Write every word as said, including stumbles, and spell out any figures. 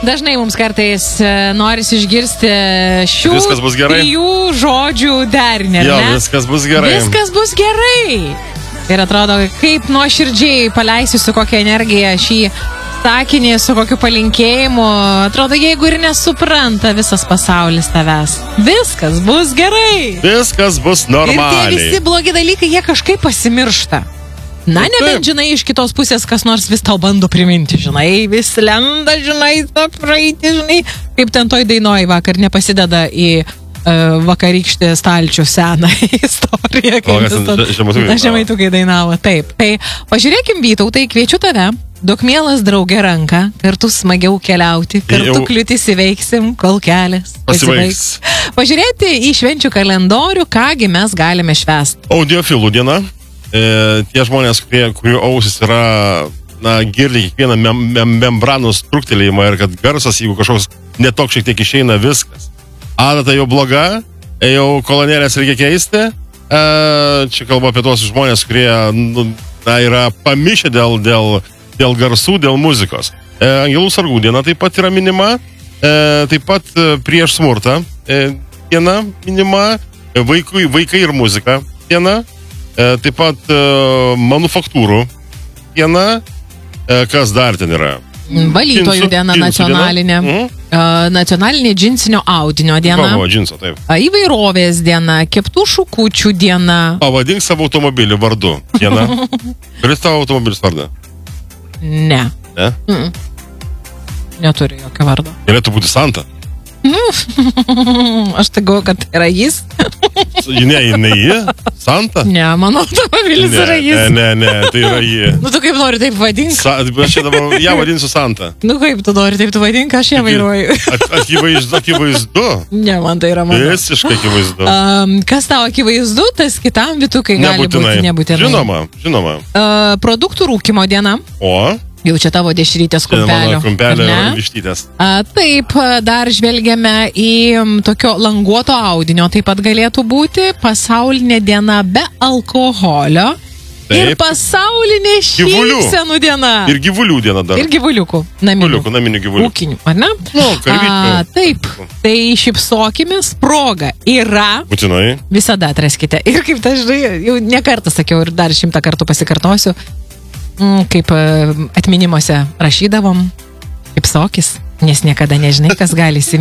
Dažnai mums kartais norisi išgirsti šių Viskas bus gerai. Jų žodžių derinį, ar Jo, ne? viskas bus gerai. Viskas bus gerai. Ir atrodo, kaip nuoširdžiai paleisiu su kokia energija šį sakinį, su kokiu palinkėjimu. Atrodo, jeigu ir nesupranta visas pasaulis tavęs, viskas bus gerai. Viskas bus normaliai. Ir tie visi blogi dalykai, jie kažkaip pasimiršta. Na, nebent, žinai, iš kitos pusės kas nors vis tau bando priminti, žinai, vis lenda, žinai, tą praeitį, žinai, kaip ten toj dainoj vakar nepasideda į uh, vakarykštį stalčių seną istoriją. Aš Žemaitukai dainavo, taip. Tai pažiūrėkim, Vytautai, kviečiu tave, duok mielas draugė ranką, kartu smagiau keliauti, kartu Jau. kliūtis įveiksim, kol kelias Pasibaigs. Pažiūrėti į švenčių kalendorių, kągi mes galime švęsti. Audiofilų diena. E, tie žmonės, kurie, kurių ausis yra, na, girdi kiekvieną mem, mem, membranų struktelėjimą ir kad garsas, jeigu kažkoks netoks šiek tiek išeina, viskas. Adata jau bloga, jau kolonėlės reikia keisti. E, čia kalba apie tos žmonės, kurie, nu, na, yra pamišę dėl, dėl, dėl garsų, dėl muzikos. E, Angelų sargų diena taip pat yra minima. E, taip pat prieš smurtą e, diena minima. E, vaikui, vaikai ir muzika diena. E, taip pat e, manufaktūrų diena, e, kas dar ten yra? Valytojų Džinsų- diena džinsų nacionalinė, diena. Mhm. uh, nacionalinė džinsinio audinio diena, Pavo, džinso, taip. uh, įvairovės diena, keptų šukučių diena. Pavadink savo automobilį vardu diena. Kuris tavo automobilis vardą? Ne, Ne? Mm. neturi jokio vardo. Galėtų būti Santa. Aš tai galvoju, kad tai yra jis. Ne, ne ji. Santa? Ne, mano automobilis Ne, yra jis. ne, ne, ne, tai yra ji. Nu, tu kaip nori taip vadink. Sa, aš čia dabar ją vadinsiu Santa. Nu, kaip tu nori taip tu vadink, aš ją vairuoju. Ak- Akivaizdu, akivaizdu. Ne, man tai yra mano. Visiškai akivaizdu. Um, kas tau akivaizdu, tas kitam Vytukai gali Nebūtinai. būti nebūtinai. Žinoma, žinoma. Uh, produktų rūkimo diena. O? Jau čia tavo dešrytės Čia kumpelio. mano kumpelio ar ne? vištytės. A, taip, dar žvelgiame į m, tokio languoto audinio, taip pat galėtų būti pasaulinė diena be alkoholio. Taip. Ir pasaulinė Gyvulių. šypsenų diena. Ir gyvulių diena dar. Ir gyvuliukų. Naminių. Gyvuliukų, naminių gyvulių. Ūkinių, ar ne? Nu, karvyčių. A, taip, tai šypsokimės, proga yra. Būtinai. Visada atraskite. Ir kaip dažnai, jau ne kartą sakiau ir dar šimtą kartų pasikartosiu, mm, kaip e, atminimuose rašydavom, šypsokis, nes niekada nežinai, kas gali įsiminti.